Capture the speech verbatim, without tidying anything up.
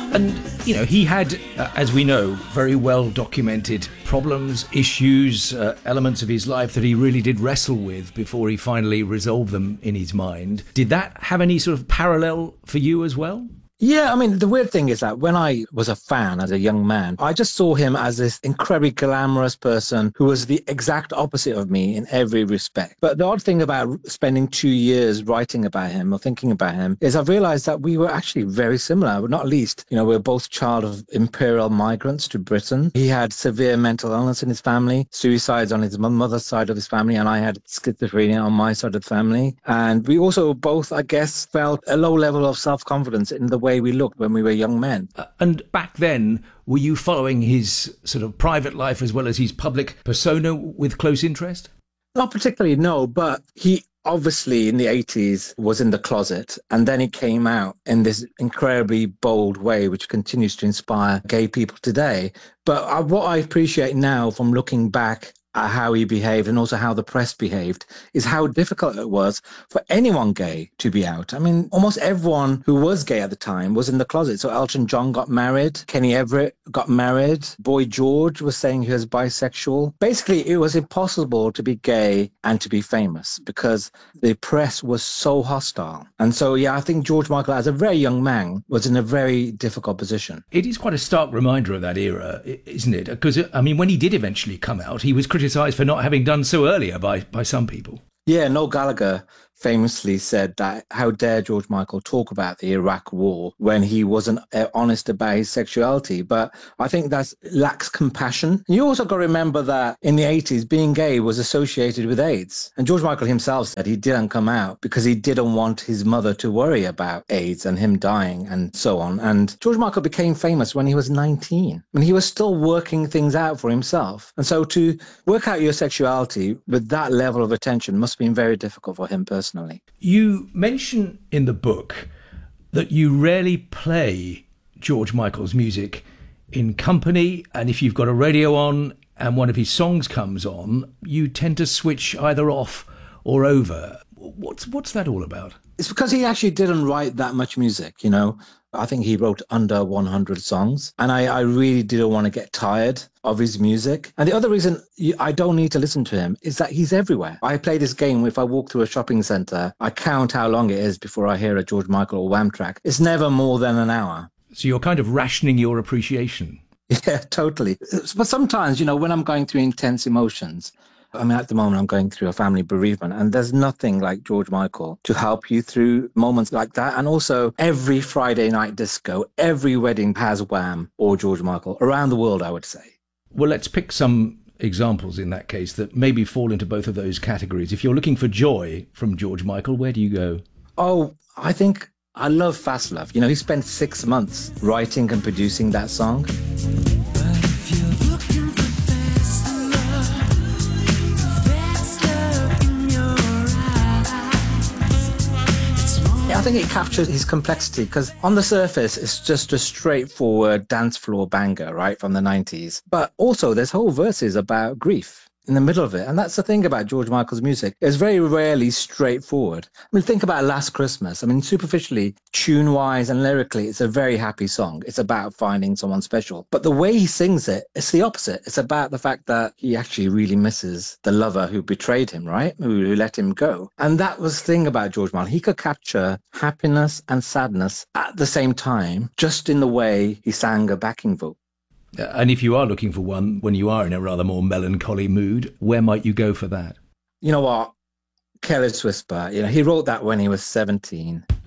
And, you know, he had, uh, as we know, very well documented problems, issues, uh, elements of his life that he really did wrestle with before he finally resolved them in his mind. Did that have any sort of parallel for you as well? Yeah, I mean, the weird thing is that when I was a fan as a young man, I just saw him as this incredibly glamorous person who was the exact opposite of me in every respect. But the odd thing about spending two years writing about him or thinking about him is I've realized that we were actually very similar. Not least, you know, we're both child of imperial migrants to Britain. He had severe mental illness in his family, suicides on his mother's side of his family, and I had schizophrenia on my side of the family. And we also both, I guess, felt a low level of self-confidence in the way we looked when we were young men. Uh, and back then, were you following his sort of private life as well as his public persona with close interest? Not particularly, no, but he obviously in the eighties was in the closet, and then he came out in this incredibly bold way, which continues to inspire gay people today. But I, what I appreciate now from looking back at how he behaved and also how the press behaved is how difficult it was for anyone gay to be out. I mean, almost everyone who was gay at the time was in the closet. So Elton John got married, Kenny Everett got married, Boy George was saying he was bisexual. Basically, it was impossible to be gay and to be famous because the press was so hostile. And so, yeah, I think George Michael, as a very young man, was in a very difficult position. It is quite a stark reminder of that era, isn't it? Because, I mean, when he did eventually come out, he was criticised for not having done so earlier by, by some people. Yeah, Noel Gallagher famously said that how dare George Michael talk about the Iraq war when he wasn't honest about his sexuality. But I think that lacks compassion. You also got to remember that in the eighties, being gay was associated with AIDS. And George Michael himself said he didn't come out because he didn't want his mother to worry about AIDS and him dying and so on. And George Michael became famous when he was nineteen. And he was still working things out for himself. And so to work out your sexuality with that level of attention must have been very difficult for him personally. You mention in the book that you rarely play George Michael's music in company, and if you've got a radio on and one of his songs comes on, you tend to switch either off or over. What's what's that all about? It's because he actually didn't write that much music, you know. I think he wrote under one hundred songs, and I, I really didn't want to get tired of his music. And the other reason I don't need to listen to him is that he's everywhere. I play this game. If I walk through a shopping centre, I count how long it is before I hear a George Michael or Wham track. It's never more than an hour. So you're kind of rationing your appreciation. Yeah, totally. But sometimes, you know, when I'm going through intense emotions, I mean, at the moment, I'm going through a family bereavement, and there's nothing like George Michael to help you through moments like that. And also, every Friday night disco, every wedding has Wham or George Michael around the world, I would say. Well, let's pick some examples in that case that maybe fall into both of those categories. If you're looking for joy from George Michael, where do you go? Oh, I think I love Fast Love. You know, he spent six months writing and producing that song. I think it captures his complexity because on the surface, it's just a straightforward dance floor banger, right, from the nineties. But also there's whole verses about grief in the middle of it. And that's the thing about George Michael's music. It's very rarely straightforward. I mean, think about Last Christmas. I mean, superficially, tune-wise and lyrically, it's a very happy song. It's about finding someone special. But the way he sings it, it's the opposite. It's about the fact that he actually really misses the lover who betrayed him, right? Who, who let him go. And that was the thing about George Michael. He could capture happiness and sadness at the same time, just in the way he sang a backing vocal. And if you are looking for one, when you are in a rather more melancholy mood, where might you go for that? You know what? Careless Whisper, you know, he wrote that when he was seventeen.